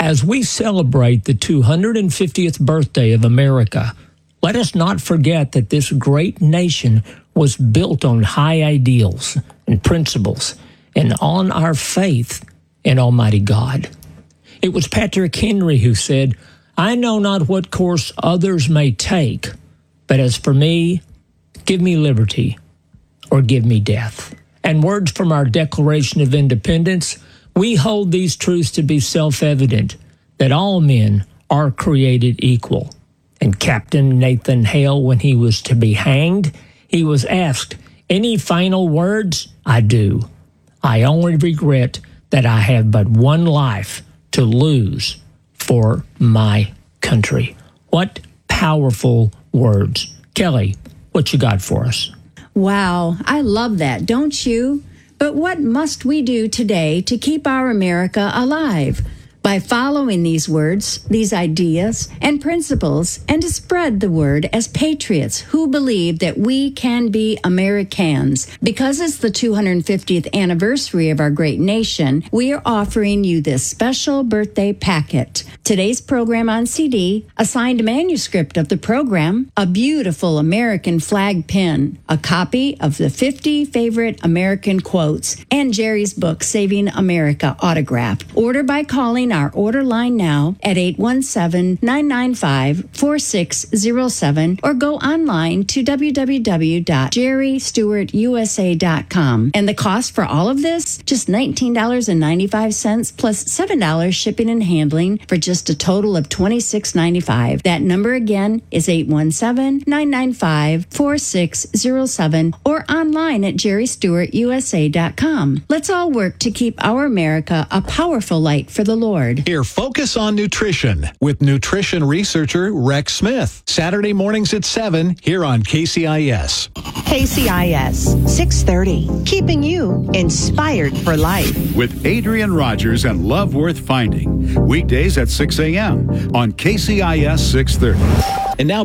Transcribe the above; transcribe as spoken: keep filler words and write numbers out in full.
As we celebrate the two hundred fiftieth birthday of America, let us not forget that this great nation was built on high ideals and principles and on our faith in Almighty God. It was Patrick Henry who said, "I know not what course others may take, but as for me, give me liberty or give me death." And words from our Declaration of Independence, we hold these truths to be self-evident, that all men are created equal. And Captain Nathan Hale, when he was to be hanged, he was asked, "Any final words?" "I do. I only regret that I have but one life to lose for my country." What powerful words. Kelly, what you got for us? Wow, I love that, don't you? But what must we do today to keep our America alive? By following these words, these ideas, and principles, and to spread the word as patriots who believe that we can be Americans. Because it's the two hundred fiftieth anniversary of our great nation, we are offering you this special birthday packet. Today's program on C D, a signed manuscript of the program, a beautiful American flag pin, a copy of the fifty favorite American quotes, and Jerry's book, Saving America, autographed. Order by calling our order line now at eight one seven, nine nine five, four six zero seven or go online to w w w dot jerry stewart u s a dot com. And the cost for all of this? Just nineteen dollars and ninety-five cents plus seven dollars shipping and handling for just a total of twenty-six ninety-five. That number again is eight one seven, nine nine five, four six zero seven or online at jerry stewart u s a dot com. Let's all work to keep our America a powerful light for the Lord. Hear Focus on Nutrition with nutrition researcher Rex Smith. Saturday mornings at seven here on K C I S. K C I S six thirty, keeping you inspired for life. With Adrian Rogers and Love Worth Finding. Weekdays at six a.m. on K C I S six thirty. And now